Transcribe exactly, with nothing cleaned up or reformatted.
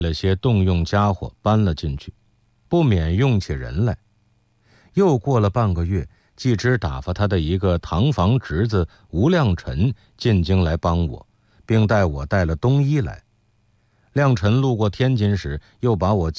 了些动用家伙搬了进去，不免用起人来。又过了半个月，季之打发他的一个堂房侄子吴亮臣进京来帮我，并带我带了冬衣来。亮臣路过天津时，又把我